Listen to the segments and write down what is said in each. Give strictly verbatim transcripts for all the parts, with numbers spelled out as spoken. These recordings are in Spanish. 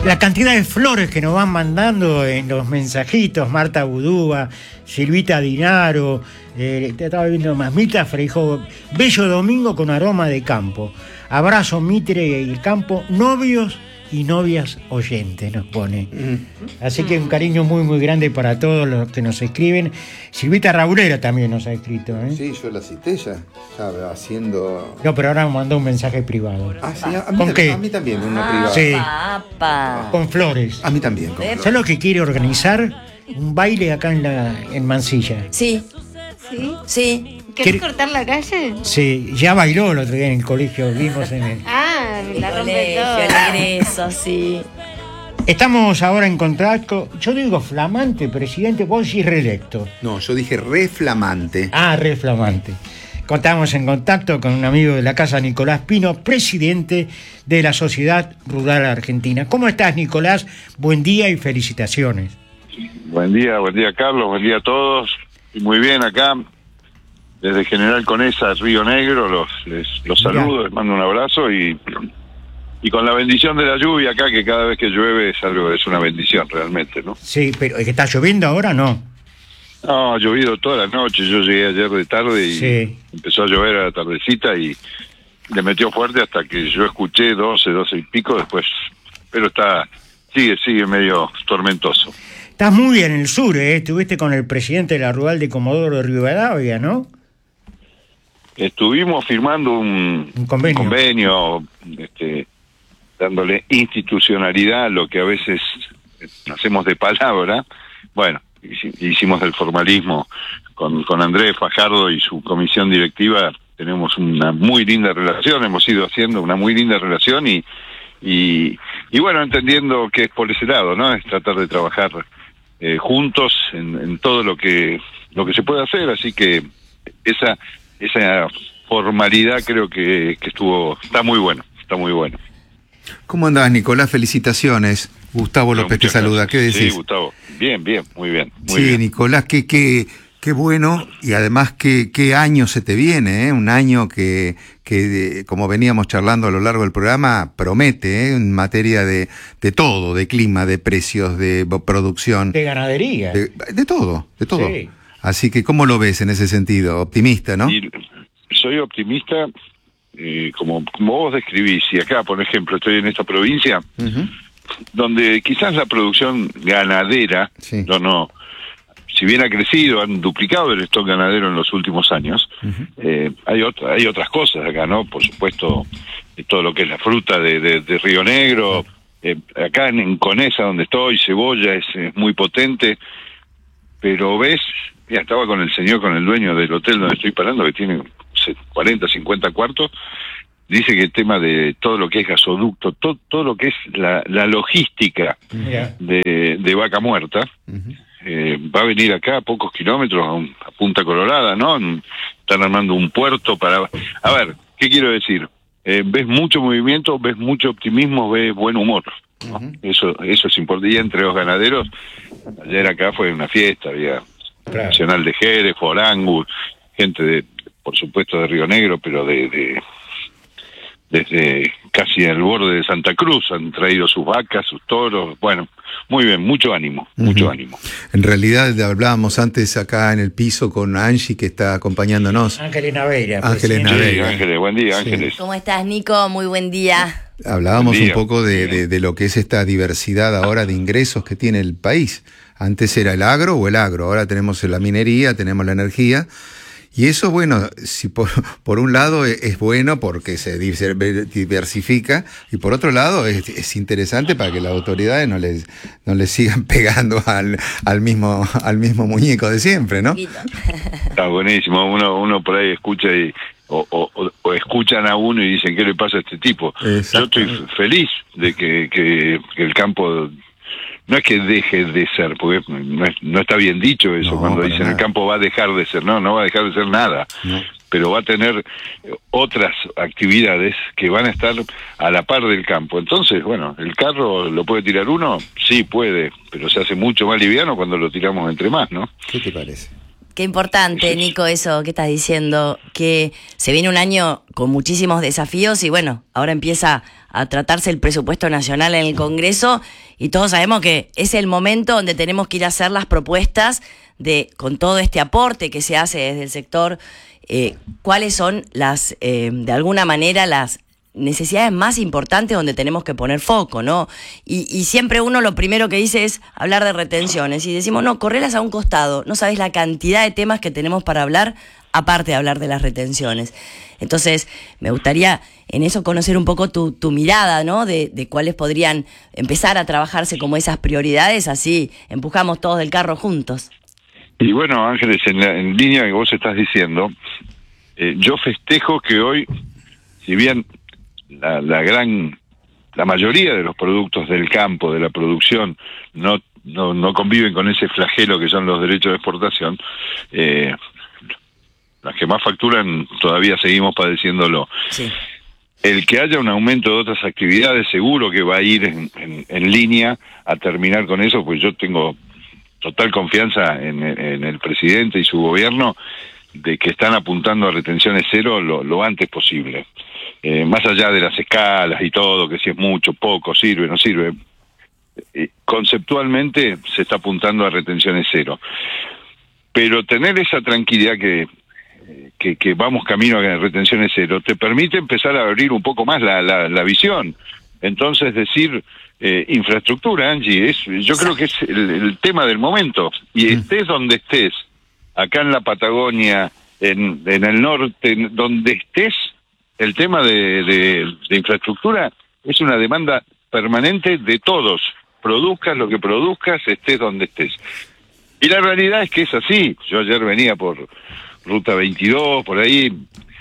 La cantidad de flores que nos van mandando en los mensajitos, Marta Budúa, Silvita Dinaro, eh, te estaba viendo más, Mita Freijó, bello domingo con aroma de campo. Abrazo Mitre y el campo, novios y novias oyentes, nos pone. Así que un cariño muy, muy grande para todos los que nos escriben. Silvita Raulera también nos ha escrito, ¿eh? Sí, yo la cité ya, estaba haciendo... No, pero ahora me mandó un mensaje privado. Ah, sí, a mí, ¿Con qué? A mí también, una Ah, privada. Sí. Papá. Con flores. A mí también. Con ¿Sabes flores. lo que quiere organizar? Un baile acá en, la, en Mansilla. Sí, ¿Sí? sí. ¿Querés ¿Qué- cortar la calle? Sí, ya bailó el otro día en el colegio, vimos en el... Ah, El la rompe colegio, todo. el ingreso, sí. Estamos ahora en contacto, yo digo flamante presidente, vos decís reelecto. No, yo dije re flamante. Ah, re flamante. Contamos en contacto con un amigo de la casa, Nicolás Pino, presidente de la Sociedad Rural Argentina. ¿Cómo estás, Nicolás? Buen día y felicitaciones. Buen día, buen día Carlos, buen día a todos. Y muy bien acá, desde General Conesa, Río Negro, los, les, los saludo, les mando un abrazo y, y con la bendición de la lluvia acá, que cada vez que llueve es algo, es una bendición realmente, ¿no? Sí, pero ¿es que está lloviendo ahora? No. No, ha llovido toda la noche, yo llegué ayer de tarde y Sí. empezó a llover a la tardecita y le metió fuerte hasta que yo escuché doce, doce y pico después, pero está, sigue, sigue medio tormentoso. Estás muy en el sur, ¿eh? Estuviste con el presidente de la Rural de Comodoro de Rivadavia, ¿no? Estuvimos firmando un, Un convenio. un convenio, este, dándole institucionalidad a lo que a veces hacemos de palabra. Bueno, hici- hicimos del formalismo con, con Andrés Fajardo y su comisión directiva. Tenemos una muy linda relación, hemos ido haciendo una muy linda relación y, y, y bueno, entendiendo que es por ese lado, ¿no? Es tratar de trabajar eh, juntos en, en todo lo que lo que se puede hacer, así que esa esa formalidad creo que, que estuvo, está muy bueno, está muy bueno. ¿Cómo andás, Nicolás? Felicitaciones. Gustavo Bueno, López te muchas saluda. ¿Qué gracias. decís? Sí, Gustavo. Bien, bien, muy bien. Muy Sí, bien. Nicolás, qué, qué, qué bueno y además qué, qué año se te viene, ¿eh? Un año que, que, eh, como veníamos charlando a lo largo del programa, promete, ¿eh? En materia de, de todo, de clima, de precios, de bo- producción, De ganadería. de, de todo, de todo. Sí. Así que, ¿cómo lo ves en ese sentido? Optimista, ¿no? Y soy optimista, eh, como, como vos describís, y acá, por ejemplo, estoy en esta provincia, Ujú. donde quizás la producción ganadera, Sí. no, no, si bien ha crecido, han duplicado el stock ganadero en los últimos años, Ujú. eh, hay, otra, hay otras cosas acá, ¿no? Por supuesto, eh, todo lo que es la fruta de, de, de Río Negro, eh, acá en, en Conesa, donde estoy, cebolla es, es muy potente, pero ves, ya estaba con el señor, con el dueño del hotel donde estoy parando, que tiene cuarenta, cincuenta cuartos, dice que el tema de todo lo que es gasoducto, todo, todo lo que es la, la logística Mira. de, de Vaca Muerta, Ujú. eh, va a venir acá a pocos kilómetros, a, un- a Punta Colorada, ¿no? Están armando un puerto para... A ver, ¿qué quiero decir? Eh, ves mucho movimiento, ves mucho optimismo, ves buen humor, ¿no? Ujú. Eso eso es importante. Y entre los ganaderos, ayer acá fue una fiesta, había Claro. Nacional de Jerez, Forangus, gente de, por supuesto, de Río Negro, pero de... de desde casi al borde de Santa Cruz, han traído sus vacas, sus toros, bueno, muy bien, mucho ánimo, mucho Ujú. ánimo. En realidad, hablábamos antes acá en el piso con Angie, que está acompañándonos. Ángeles Naveira. Ángeles presidente. Sí, Naveira. Ángeles, buen día, Sí. Ángeles. ¿Cómo estás, Nico? Muy buen día. Hablábamos Buen un día. poco de, de, de lo que es esta diversidad ahora de ingresos que tiene el país. Antes era el agro o el agro, ahora tenemos la minería, tenemos la energía. Y eso, bueno, si por, por un lado es, es bueno porque se diver- diversifica y por otro lado es, es interesante para que las autoridades no les, no les sigan pegando al, al, mismo, al mismo muñeco de siempre, ¿no? Poquito. Está buenísimo, uno uno por ahí escucha y o, o, o- o escuchan a uno y dicen, ¿qué le pasa a este tipo? Yo Exacto. estoy f- feliz de que, que, que el campo... No es que deje de ser, porque no, es- no está bien dicho eso No, cuando para dicen nada. el campo va a dejar de ser. No, no va a dejar de ser nada. No. Pero va a tener eh, otras actividades que van a estar a la par del campo. Entonces, bueno, ¿el carro lo puede tirar uno? Sí, puede, pero se hace mucho más liviano cuando lo tiramos entre más, ¿no? ¿Qué te parece? Qué importante, Nico, eso que estás diciendo, que se viene un año con muchísimos desafíos y bueno, ahora empieza a tratarse el presupuesto nacional en el Congreso y todos sabemos que es el momento donde tenemos que ir a hacer las propuestas de, con todo este aporte que se hace desde el sector, eh, cuáles son las, eh, de alguna manera, las necesidades más importantes donde tenemos que poner foco, ¿no? Y, y siempre uno lo primero que dice es hablar de retenciones y decimos, no, correlas a un costado, no sabes la cantidad de temas que tenemos para hablar, aparte de hablar de las retenciones. Entonces, me gustaría en eso conocer un poco tu, tu mirada, ¿no? De, de cuáles podrían empezar a trabajarse como esas prioridades, así empujamos todos del carro juntos. Y bueno, Ángeles, en, la, en línea que vos estás diciendo, eh, yo festejo que hoy, si bien La, la gran, la mayoría de los productos del campo, de la producción, no, no, no conviven con ese flagelo que son los derechos de exportación, eh, las que más facturan todavía seguimos padeciéndolo. Sí. El que haya un aumento de otras actividades seguro que va a ir en, en, en línea a terminar con eso, pues yo tengo total confianza en, en el presidente y su gobierno de que están apuntando a retenciones cero lo, lo antes posible. Eh, más allá de las escalas y todo, que si es mucho, poco, sirve, no sirve, eh, conceptualmente se está apuntando a retenciones cero. Pero tener esa tranquilidad que, que, que vamos camino a retenciones cero, te permite empezar a abrir un poco más la, la, la visión. Entonces decir, eh, infraestructura, Angie, es, yo creo que es el, el tema del momento. Y estés donde estés, acá en la Patagonia, en, en el norte, en donde estés, el tema de, de, de infraestructura es una demanda permanente de todos. Produzcas lo que produzcas, estés donde estés. Y la realidad es que es así. Yo ayer venía por Ruta veintidós, por ahí,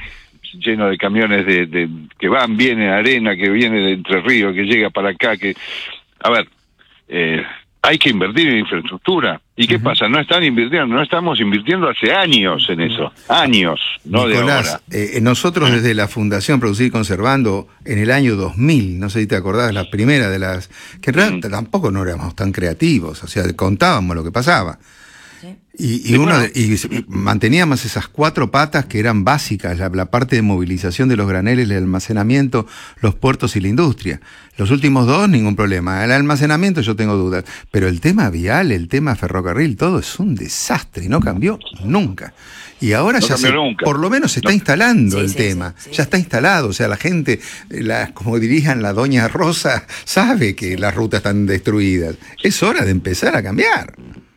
lleno de camiones de, de que van, viene arena, que viene de Entre Ríos, que llega para acá, que... A ver, eh, hay que invertir en infraestructura. ¿Y qué uh-huh. pasa? No están invirtiendo, no estamos invirtiendo hace años en eso. Años, no Nicolás, de ahora. Eh, nosotros desde la Fundación Producir y Conservando, en el año dos mil, no sé si te acordás, la primera de las... que en realidad uh-huh. tampoco no éramos tan creativos, o sea, contábamos lo que pasaba. Y, y, uno, y manteníamos esas cuatro patas que eran básicas, la, la parte de movilización de los graneles, el almacenamiento, los puertos y la industria. Los últimos dos, ningún problema. El almacenamiento yo tengo dudas, pero el tema vial, el tema ferrocarril, todo es un desastre y no cambió nunca. Y ahora no ya se, por lo menos se está no. instalando sí, el sí, tema, sí, sí. ya está instalado, o sea, la gente, la, como dirían la doña Rosa, sabe que las rutas están destruidas. Es hora de empezar a cambiar.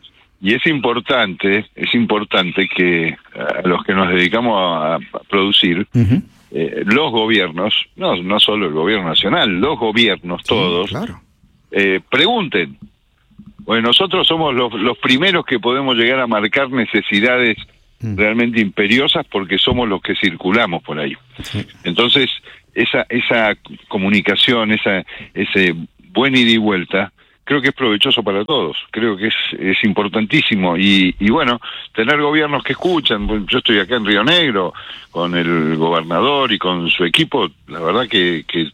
Y es importante, es importante que a los que nos dedicamos a, a producir, uh-huh. eh, los gobiernos, no, no solo el gobierno nacional, los gobiernos sí, todos, claro. eh, pregunten. Bueno, nosotros somos los, los primeros que podemos llegar a marcar necesidades uh-huh. realmente imperiosas porque somos los que circulamos por ahí. Sí. Entonces, esa, esa comunicación, esa, ese buen ida y vuelta, creo que es provechoso para todos, creo que es, es importantísimo y, y bueno, tener gobiernos que escuchan. Yo estoy acá en Río Negro con el gobernador y con su equipo, la verdad que, que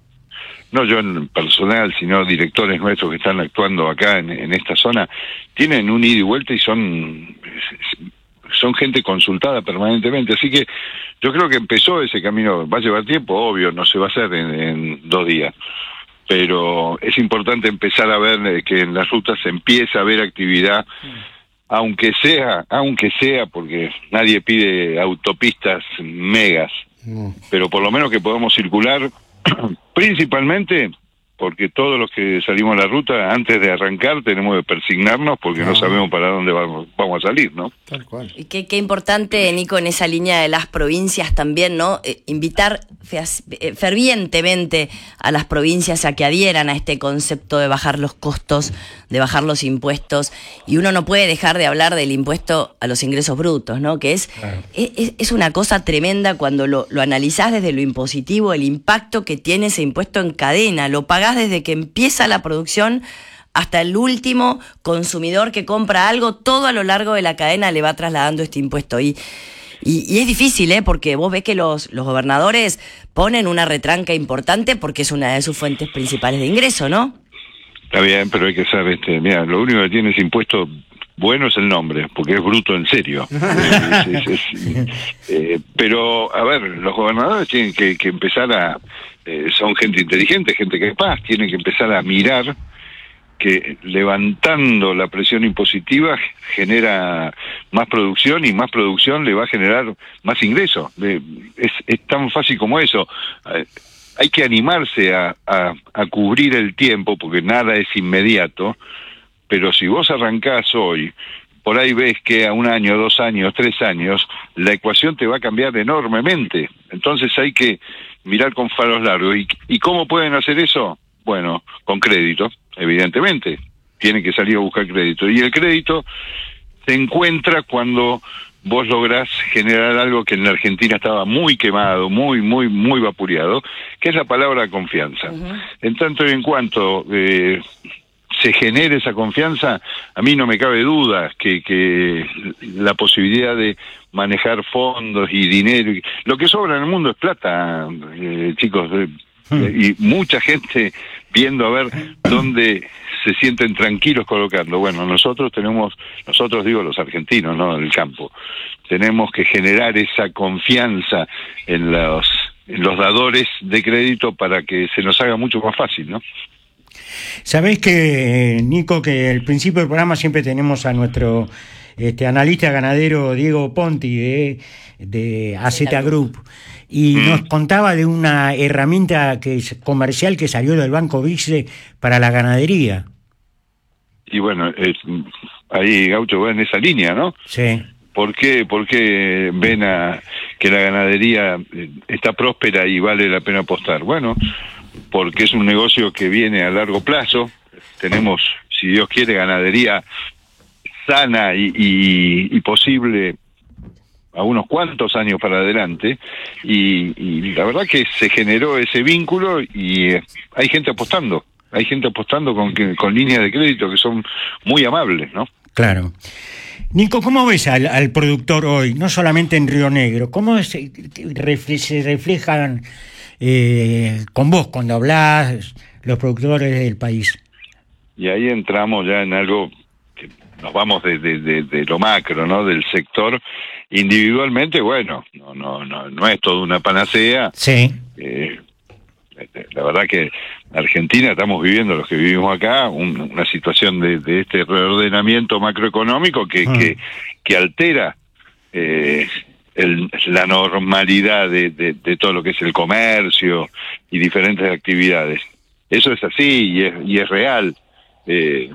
no yo en personal, sino directores nuestros que están actuando acá en, en esta zona, tienen un ida y vuelta y son, son gente consultada permanentemente, así que yo creo que empezó ese camino. Va a llevar tiempo, obvio, no se va a hacer en, en dos días. Pero es importante empezar a ver que en las rutas se empieza a haber actividad, aunque sea, aunque sea, porque nadie pide autopistas megas, no. pero por lo menos que podamos circular, principalmente porque todos los que salimos a la ruta, antes de arrancar, tenemos que persignarnos porque no, no sabemos para dónde vamos, vamos a salir, ¿no? Tal cual. Y qué, qué importante, Nico, en esa línea de las provincias también, ¿no? Eh, invitar fervientemente a las provincias a que adhieran a este concepto de bajar los costos, de bajar los impuestos, y uno no puede dejar de hablar del impuesto a los ingresos brutos, ¿no? Que es, claro. es, es una cosa tremenda cuando lo, lo analizás desde lo impositivo, el impacto que tiene ese impuesto en cadena, lo pagás desde que empieza la producción hasta el último consumidor que compra algo, todo a lo largo de la cadena le va trasladando este impuesto. Y, y, y es difícil, ¿eh? Porque vos ves que los, los gobernadores ponen una retranca importante porque es una de sus fuentes principales de ingreso, ¿no? Está bien, pero hay que saber, este, mira, lo único que tiene ese impuesto bueno es el nombre, porque es bruto en serio. es, es, es, eh, pero, a ver, los gobernadores tienen que, que empezar a... Eh, son gente inteligente, gente capaz, tienen que empezar a mirar que levantando la presión impositiva genera más producción, y más producción le va a generar más ingresos. Eh, es, es tan fácil como eso. Eh, hay que animarse a, a, a cubrir el tiempo, porque nada es inmediato. Pero si vos arrancás hoy, por ahí ves que a un año, dos años, tres años, la ecuación te va a cambiar enormemente. Entonces hay que mirar con faros largos. ¿Y, y cómo pueden hacer eso? Bueno, con crédito, evidentemente. Tienen que salir a buscar crédito. Y el crédito se encuentra cuando vos lográs generar algo que en la Argentina estaba muy quemado, muy, muy, muy vapuleado, que es la palabra confianza. Uh-huh. En tanto y en cuanto... Eh, se genere esa confianza, a mí no me cabe duda que, que la posibilidad de manejar fondos y dinero, lo que sobra en el mundo es plata, eh, chicos, eh, hmm. y mucha gente viendo a ver dónde se sienten tranquilos colocando. Bueno, nosotros tenemos, nosotros digo los argentinos, no del campo, tenemos que generar esa confianza en los, en los dadores de crédito para que se nos haga mucho más fácil, ¿no? Sabés que, Nico, que al principio del programa siempre tenemos a nuestro este, analista ganadero Diego Ponti de, de A Z Group, y mm. nos contaba de una herramienta que es comercial que salió del Banco Vice para la ganadería. Y bueno, es, ahí Gaucho va en esa línea, ¿no? Sí. ¿Por qué, por qué ven a que la ganadería está próspera y vale la pena apostar? Bueno, porque es un negocio que viene a largo plazo. Tenemos, si Dios quiere, ganadería sana y, y, y posible a unos cuantos años para adelante, y, y la verdad que se generó ese vínculo y eh, hay gente apostando, hay gente apostando con, con líneas de crédito que son muy amables, ¿no? Claro. Nico, ¿cómo ves al, al productor hoy, no solamente en Río Negro? ¿Cómo se, se reflejan eh, con vos cuando hablás los productores del país? Y ahí entramos ya en algo que nos vamos de, de, de, de lo macro, ¿no? Del sector. Individualmente, bueno, no no no no es toda una panacea. Sí. Eh, la verdad que en Argentina estamos viviendo, los que vivimos acá, un, una situación de, de este reordenamiento macroeconómico que, ah. que, que altera eh, el, la normalidad de, de, de todo lo que es el comercio y diferentes actividades. Eso es así y es, y es real. Eh,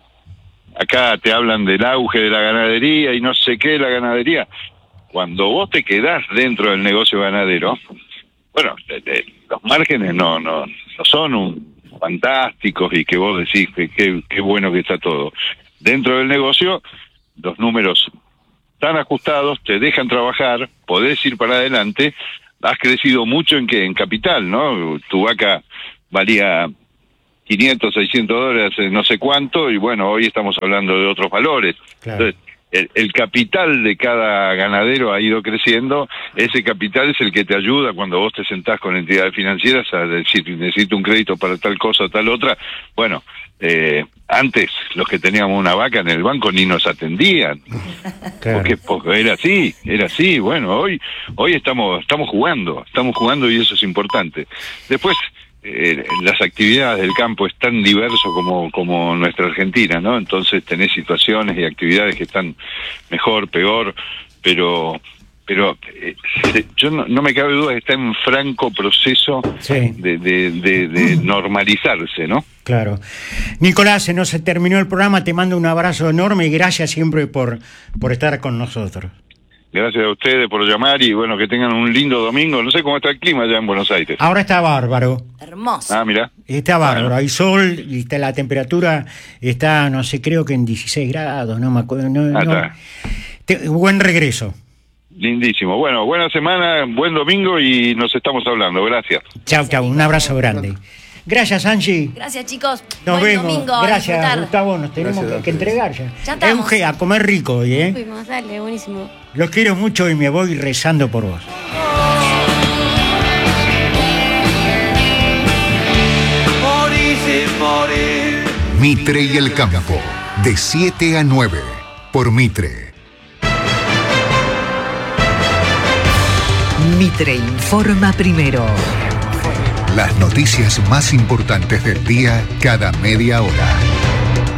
acá te hablan del auge de la ganadería y no sé qué de la ganadería. Cuando vos te quedás dentro del negocio ganadero, bueno, de, de, los márgenes no no no son un, fantásticos y que vos decís que qué bueno que está todo. Dentro del negocio, los números están ajustados, te dejan trabajar, podés ir para adelante, has crecido mucho en que en capital, ¿no? Tu vaca valía quinientos, seiscientos dólares, no sé cuánto, y bueno, hoy estamos hablando de otros valores. Claro. Entonces, el, el capital de cada ganadero ha ido creciendo. Ese capital es el que te ayuda cuando vos te sentás con entidades financieras a decir, necesito un crédito para tal cosa o tal otra. Bueno, eh, antes los que teníamos una vaca en el banco ni nos atendían. Claro. Porque, porque era así, era así. Bueno, hoy hoy estamos estamos jugando, estamos jugando y eso es importante. Después, Eh, las actividades del campo es tan diverso como como nuestra Argentina, ¿no? Entonces tenés situaciones y actividades que están mejor, peor, pero pero eh, se, yo no, no me cabe duda que está en franco proceso sí. de, de, de, de normalizarse, ¿no? Claro. Nicolás, se nos terminó el programa, te mando un abrazo enorme y gracias siempre por, por estar con nosotros. Gracias a ustedes por llamar y bueno, que tengan un lindo domingo. No sé cómo está el clima allá en Buenos Aires. Ahora está bárbaro. Hermoso. Ah, mira. Está bárbaro, bueno. Hay sol y está, la temperatura está, no sé, creo que en dieciséis grados, no me acuerdo. No, ah, no. Te, buen regreso. Lindísimo. Bueno, buena semana, buen domingo y nos estamos hablando. Gracias. Chau, chau. Un abrazo grande. Gracias, Angie. Gracias, chicos. Nos Buen vemos. Domingo, gracias, Gustavo. Nos tenemos gracias, que entregar ya. Ya estamos. Euge, a comer rico hoy, ¿eh? Fuimos, dale, buenísimo. Los quiero mucho y me voy rezando por vos. Mitre y el campo, de siete a nueve. por Mitre. Mitre informa primero. Las noticias más importantes del día cada media hora.